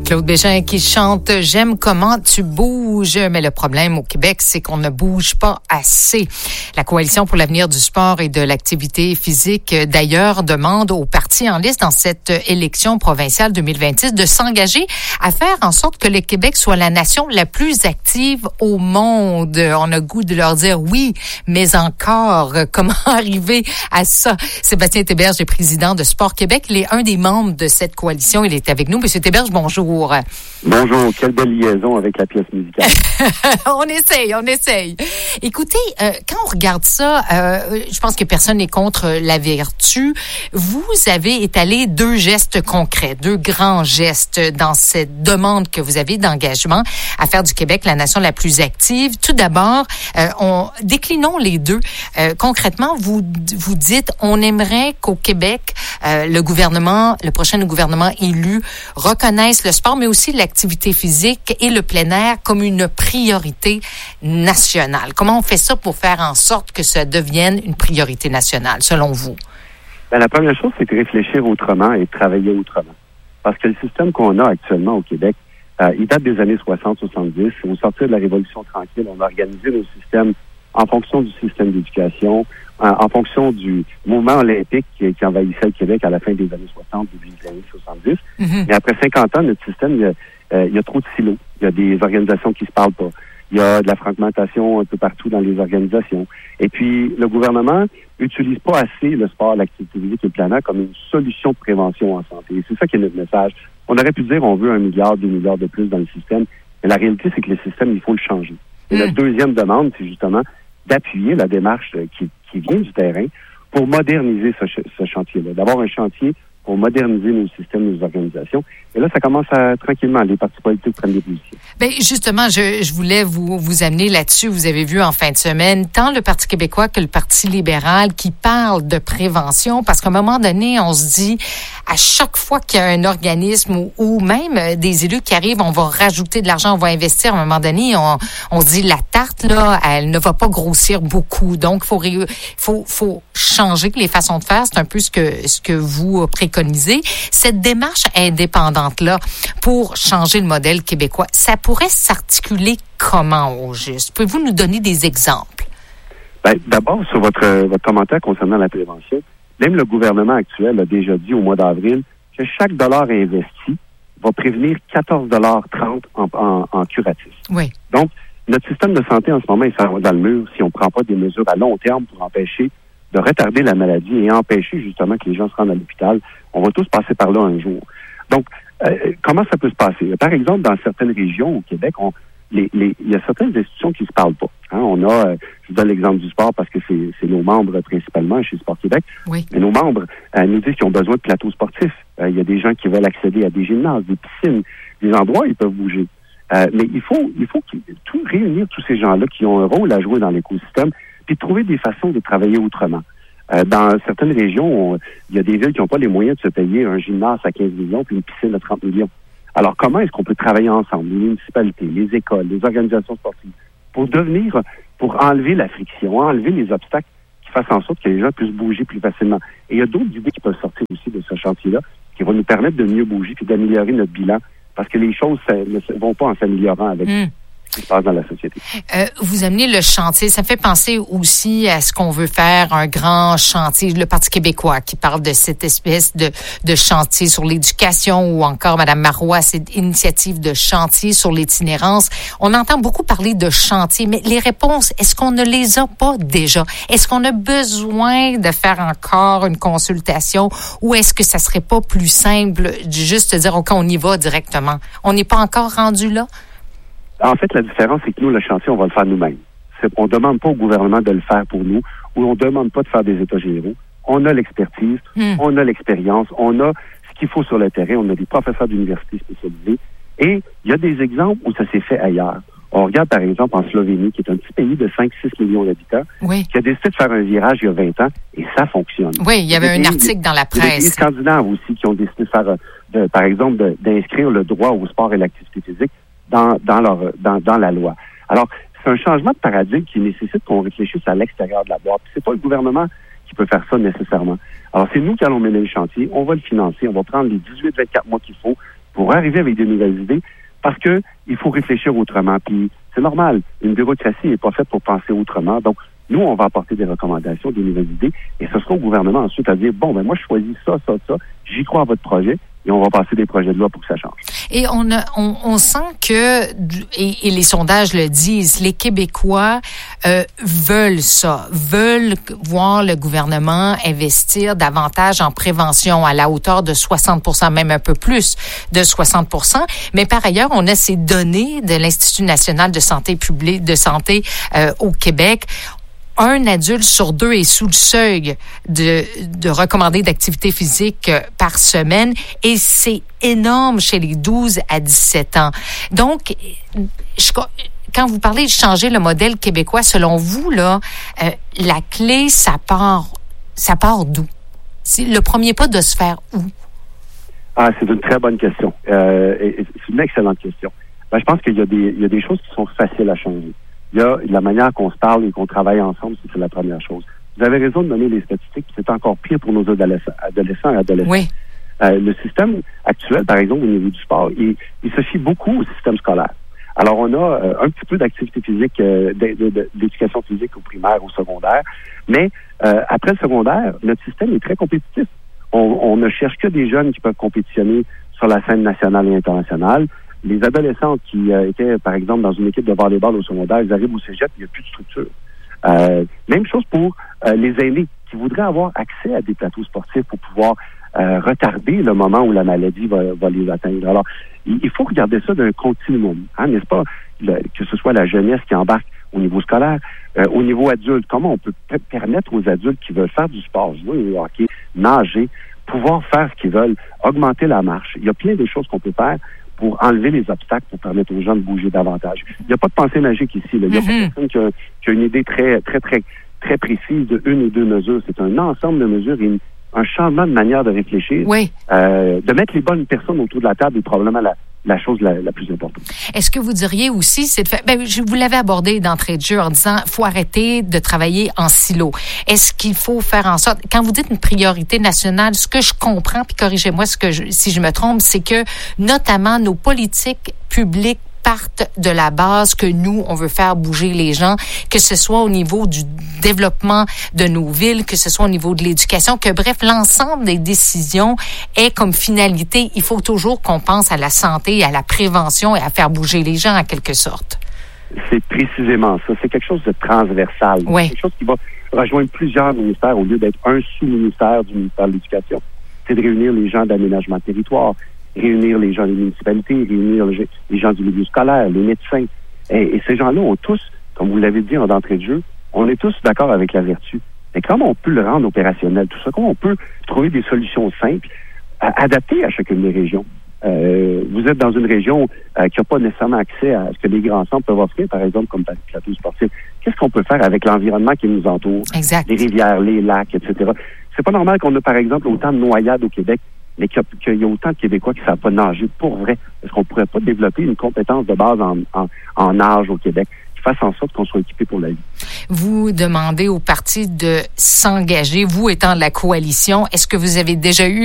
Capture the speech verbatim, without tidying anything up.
Claude Bégin qui chante « J'aime comment tu bouges ». Mais le problème au Québec, c'est qu'on ne bouge pas assez. La Coalition pour l'avenir du sport et de l'activité physique, d'ailleurs, demande aux partis en liste dans cette élection provinciale deux mille vingt-six de s'engager à faire en sorte que le Québec soit la nation la plus active au monde. On a goût de leur dire oui, mais encore, comment arriver à ça? Sébastien Théberge est président de Sport Québec. Il est un des membres de cette coalition. Il est avec nous. Monsieur Théberge, bonjour. Bonjour, quelle belle liaison avec la pièce musicale. on essaye, on essaye. Écoutez, euh, quand on regarde ça, euh, je pense que personne n'est contre la vertu. Vous avez étalé deux gestes concrets, deux grands gestes dans cette demande que vous avez d'engagement à faire du Québec la nation la plus active. Tout d'abord, euh, on déclinons les deux. Euh, concrètement, vous vous dites, on aimerait qu'au Québec, euh, le gouvernement, le prochain gouvernement élu, reconnaisse le sport, mais aussi l'activité physique et le plein air comme une priorité nationale. Comment on fait ça pour faire en sorte que ça devienne une priorité nationale, selon vous? Ben, la première chose, c'est de réfléchir autrement et de travailler autrement. Parce que le système qu'on a actuellement au Québec, euh, il date des années soixante soixante-dix. Au sortir de la Révolution tranquille, on a organisé nos systèmes en fonction du système d'éducation, en, en fonction du mouvement olympique qui, qui envahissait le Québec à la fin des années soixante, début des années soixante-dix. Mm-hmm. Et après cinquante ans, notre système, il y a, euh, il y a trop de silos. Il y a des organisations qui se parlent pas. Il y a de la fragmentation un peu partout dans les organisations. Et puis, le gouvernement n'utilise pas assez le sport, l'activité physique et le plein air comme une solution de prévention en santé. Et c'est ça qui est notre message. On aurait pu dire on veut un milliard, deux milliards de plus dans le système. Mais la réalité, c'est que le système, il faut le changer. Et mmh. la deuxième demande, c'est justement d'appuyer la démarche qui, qui vient du terrain pour moderniser ce, ce chantier-là. D'avoir un chantier pour moderniser nos systèmes, nos organisations. Et là, ça commence à, tranquillement, les partis politiques prennent des positions. Bien, justement, je, je voulais vous, vous amener là-dessus. Vous avez vu en fin de semaine, tant le Parti québécois que le Parti libéral qui parlent de prévention, parce qu'à un moment donné, on se dit, à chaque fois qu'il y a un organisme ou, ou même des élus qui arrivent, on va rajouter de l'argent, on va investir. À un moment donné, on, on se dit, la tarte, là, elle ne va pas grossir beaucoup. Donc, il faut, faut, faut changer les façons de faire. C'est un peu ce que, ce que vous préconisez. Cette démarche indépendante-là pour changer le modèle québécois, ça pourrait s'articuler comment au juste? Pouvez-vous nous donner des exemples? Ben, d'abord, sur votre, votre commentaire concernant la prévention, même le gouvernement actuel a déjà dit au mois d'avril que chaque dollar investi va prévenir quatorze dollars trente en, en, en curatif. Oui. Donc, notre système de santé en ce moment, il s'en va dans le mur si on ne prend pas des mesures à long terme pour empêcher de retarder la maladie et empêcher justement que les gens se rendent à l'hôpital. On va tous passer par là un jour. Donc, euh, comment ça peut se passer? Par exemple, dans certaines régions au Québec, on, les, les, il y a certaines institutions qui ne se parlent pas. Hein? On a, euh, je vous donne l'exemple du sport parce que c'est, c'est nos membres principalement chez Sport Québec. Oui. Mais nos membres euh, nous disent qu'ils ont besoin de plateaux sportifs. Euh, il y a des gens qui veulent accéder à des gymnases, des piscines, des endroits où ils peuvent bouger. Euh, mais il faut, il faut tout réunir tous ces gens-là qui ont un rôle à jouer dans l'écosystème, puis trouver des façons de travailler autrement. Euh, dans certaines régions, on, il y a des villes qui n'ont pas les moyens de se payer un gymnase à quinze millions puis une piscine à trente millions. Alors, comment est-ce qu'on peut travailler ensemble, les municipalités, les écoles, les organisations sportives, pour devenir, pour enlever la friction, enlever les obstacles qui fassent en sorte que les gens puissent bouger plus facilement. Et il y a d'autres idées qui peuvent sortir aussi de ce chantier-là, qui vont nous permettre de mieux bouger puis d'améliorer notre bilan, parce que les choses ça, ne vont pas en s'améliorant avec mmh. ce qui se passe dans la société. Euh, vous amenez le chantier. Ça me fait penser aussi à ce qu'on veut faire, un grand chantier. Le Parti québécois qui parle de cette espèce de, de chantier sur l'éducation ou encore Mme Marois, cette initiative de chantier sur l'itinérance. On entend beaucoup parler de chantier, mais les réponses, est-ce qu'on ne les a pas déjà? Est-ce qu'on a besoin de faire encore une consultation ou est-ce que ça serait pas plus simple de juste dire, OK, on y va directement? On n'est pas encore rendu là? En fait, la différence, c'est que nous, le chantier, on va le faire nous-mêmes. C'est, on ne demande pas au gouvernement de le faire pour nous, ou on ne demande pas de faire des états généraux. On a l'expertise, mmh. on a l'expérience, on a ce qu'il faut sur le terrain, on a des professeurs d'université spécialisés, et il y a des exemples où ça s'est fait ailleurs. On regarde, par exemple, en Slovénie, qui est un petit pays de cinq à six millions d'habitants, oui. qui a décidé de faire un virage il y a vingt ans, et ça fonctionne. Oui, il y avait un pays, article dans la presse. Il y a des pays scandinaves aussi qui ont décidé de faire, de, par exemple, de, d'inscrire le droit au sport et l'activité physique dans, dans, leur, dans, dans la loi. Alors, c'est un changement de paradigme qui nécessite qu'on réfléchisse à l'extérieur de la boîte. C'est pas le gouvernement qui peut faire ça nécessairement. Alors, c'est nous qui allons mener le chantier, on va le financer, on va prendre les dix-huit à vingt-quatre mois qu'il faut pour arriver avec des nouvelles idées, parce que il faut réfléchir autrement. Puis c'est normal, une bureaucratie n'est pas faite pour penser autrement. Donc, nous, on va apporter des recommandations, des nouvelles idées, et ce sera au gouvernement ensuite à dire, bon, ben moi, je choisis ça, ça, ça, j'y crois à votre projet, et on va passer des projets de loi pour que ça change. Et on, a, on, on sent que, et, et les sondages le disent, les Québécois euh, veulent ça, veulent voir le gouvernement investir davantage en prévention à la hauteur de soixante pour cent, même un peu plus de soixante pour cent. Mais par ailleurs, on a ces données de l'Institut national de santé publique, de santé euh, au Québec. Un adulte sur deux est sous le seuil de, de recommander d'activité physique par semaine et c'est énorme chez les douze à dix-sept ans. Donc, je, quand vous parlez de changer le modèle québécois, selon vous, là, euh, la clé, ça part, ça part d'où? C'est le premier pas de se faire où? Ah, c'est une très bonne question. Euh, et, et c'est une excellente question. Ben, je pense qu'il y a des, il y a des choses qui sont faciles à changer. Il y a la manière qu'on se parle et qu'on travaille ensemble, c'est la première chose. Vous avez raison de donner les statistiques, c'est encore pire pour nos adolescents, adolescents et adolescents. Oui. Euh, le système actuel, par exemple, au niveau du sport, il, il se fie beaucoup au système scolaire. Alors, on a euh, un petit peu d'activité physique, euh, d'éducation physique au primaire, au secondaire, mais euh, après le secondaire, notre système est très compétitif. On, on ne cherche que des jeunes qui peuvent compétitionner sur la scène nationale et internationale. Les adolescents qui euh, étaient, par exemple, dans une équipe de volleyball au secondaire, ils arrivent au cégep, il n'y a plus de structure. Euh, même chose pour euh, les aînés qui voudraient avoir accès à des plateaux sportifs pour pouvoir euh, retarder le moment où la maladie va, va les atteindre. Alors, il, il faut regarder ça d'un continuum, hein, n'est-ce pas? Le, que ce soit la jeunesse qui embarque au niveau scolaire, euh, au niveau adulte. Comment on peut p- permettre aux adultes qui veulent faire du sport, jouer au hockey, nager, pouvoir faire ce qu'ils veulent, augmenter la marche. Il y a plein de choses qu'on peut faire pour enlever les obstacles, pour permettre aux gens de bouger davantage. Il n'y a pas de pensée magique ici. Là. Il n'y a mm-hmm. pas personne qui a, qui a une idée très, très, très, très précise de une ou deux mesures. C'est un ensemble de mesures et une, un changement de manière de réfléchir. Oui. Euh, de mettre les bonnes personnes autour de la table est probablement la, la chose la, la plus importante. Est-ce que vous diriez aussi, c'est de faire, ben, je vous l'avais abordé d'entrée de jeu en disant, faut arrêter de travailler en silo. Est-ce qu'il faut faire en sorte, quand vous dites une priorité nationale, ce que je comprends, puis corrigez-moi ce que je, si je me trompe, c'est que notamment nos politiques publiques partent de la base que nous, on veut faire bouger les gens, que ce soit au niveau du développement de nos villes, que ce soit au niveau de l'éducation, que bref, l'ensemble des décisions est comme finalité. Il faut toujours qu'on pense à la santé, à la prévention et à faire bouger les gens en quelque sorte. C'est précisément ça. C'est quelque chose de transversal. Oui. C'est quelque chose qui va rejoindre plusieurs ministères au lieu d'être un sous-ministère du ministère de l'Éducation. C'est de réunir les gens d'aménagement de territoire, réunir les gens des municipalités, réunir les gens du milieu scolaire, les médecins. Et, et ces gens-là ont tous, comme vous l'avez dit en entrée de jeu, on est tous d'accord avec la vertu. Mais comment on peut le rendre opérationnel, tout ça? Comment on peut trouver des solutions simples, à, adaptées à chacune des régions? Euh, vous êtes dans une région euh, qui n'a pas nécessairement accès à ce que les grands centres peuvent offrir, par exemple, comme plateau sportif. Qu'est-ce qu'on peut faire avec l'environnement qui nous entoure? Exact. Les rivières, les lacs, et cetera. C'est pas normal qu'on ait, par exemple, autant de noyades au Québec, mais qu'il y, a, qu'il y a autant de Québécois qui ne savent pas nager pour vrai. Est-ce qu'on ne pourrait pas développer une compétence de base en, en, en nage au Québec qui fasse en sorte qu'on soit équipé pour la vie? Vous demandez au parti de s'engager, vous étant de la coalition. Est-ce que vous avez déjà eu